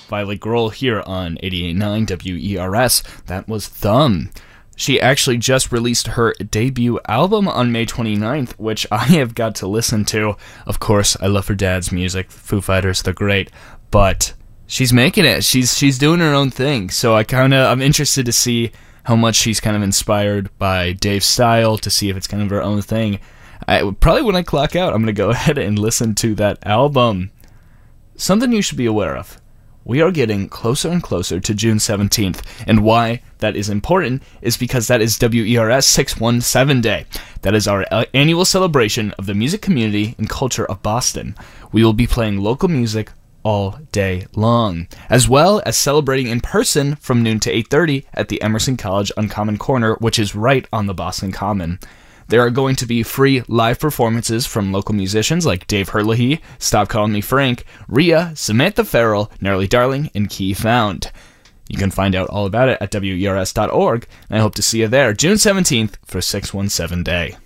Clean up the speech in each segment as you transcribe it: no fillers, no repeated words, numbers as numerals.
Violet Grohl here on 88.9 WERS. That was Thumb. She actually just released her debut album on May 29th, which I have got to listen to. Of course, I love her dad's music. Foo Fighters, they're great. But she's making it. She's doing her own thing. So I'm interested to see how much she's kind of inspired by Dave's style, to see if it's kind of her own thing. Probably when I clock out, I'm going to go ahead and listen to that album. Something you should be aware of. We are getting closer and closer to June 17th, and why that is important is because that is WERS 617 Day. That is our annual celebration of the music community and culture of Boston. We will be playing local music all day long, as well as celebrating in person from noon to 8:30 at the Emerson College Uncommon Corner, which is right on the Boston Common. There are going to be free live performances from local musicians like Dave Herlihy, Stop Calling Me Frank, Rhea, Samantha Farrell, Gnarly Darling, and Key Found. You can find out all about it at WERS.org, and I hope to see you there June 17th for 617 Day.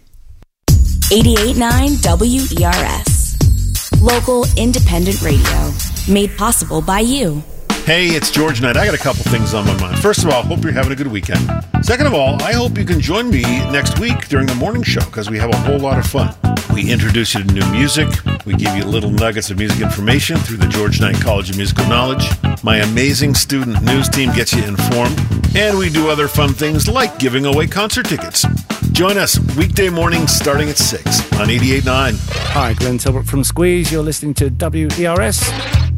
88.9 WERS. Local independent radio. Made possible by you. Hey, it's George Knight. I got a couple things on my mind. First of all, hope you're having a good weekend. Second of all, I hope you can join me next week during the morning show, because we have a whole lot of fun. We introduce you to new music. We give you little nuggets of music information through the George Knight College of Musical Knowledge. My amazing student news team gets you informed. And we do other fun things like giving away concert tickets. Join us weekday mornings starting at 6 on 88.9. Hi, Glenn Tilbrook from Squeeze. You're listening to WERS